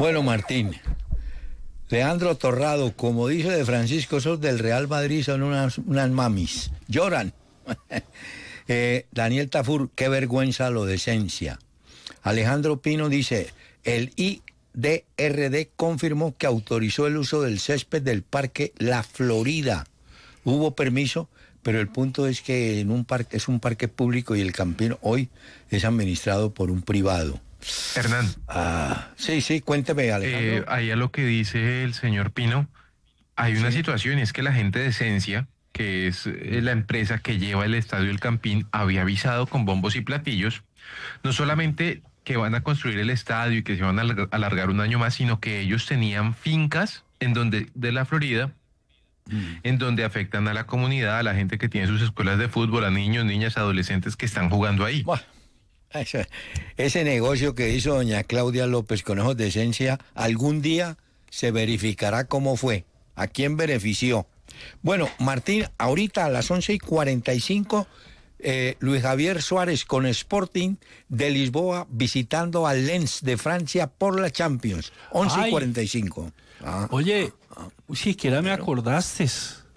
Bueno, Martín, Leandro Torrado, como dice de Francisco, esos del Real Madrid son unas mamis, lloran. Daniel Tafur, qué vergüenza lo de Esencia. Alejandro Pino dice, el IDRD confirmó que autorizó el uso del césped del Parque La Florida. Hubo permiso, pero el punto es que es un parque público y el Campín hoy es administrado por un privado. Hernán. Sí, cuénteme, Alejandro. Ahí a lo que dice el señor Pino, hay una situación, y es que la gente de Esencia, que es la empresa que lleva el estadio El Campín, había avisado con bombos y platillos, no solamente que van a construir el estadio y que se van a alargar un año más, sino que ellos tenían fincas de la Florida, en donde afectan a la comunidad, a la gente que tiene sus escuelas de fútbol, a niños, niñas, adolescentes que están jugando ahí. Buah. Ese negocio que hizo doña Claudia López con ojos de Esencia, algún día se verificará cómo fue, a quién benefició. Bueno, Martín, ahorita a las 11:45, Luis Javier Suárez con Sporting de Lisboa visitando al Lens de Francia por la Champions, 11:45. Oye, siquiera me acordaste.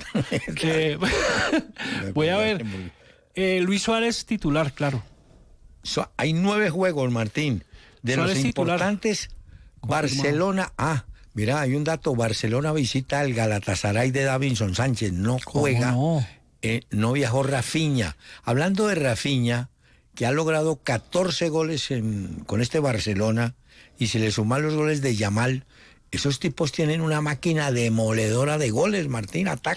Voy a ver, Luis Suárez titular, claro. Hay 9 juegos, Martín. De Suárez los importantes, Barcelona. Mira, hay un dato. Barcelona visita al Galatasaray de Davinson Sánchez. No juega. No viajó Rafinha. Hablando de Rafinha, que ha logrado 14 goles con este Barcelona, y se le suman los goles de Yamal, esos tipos tienen una máquina demoledora de goles, Martín. Ataca.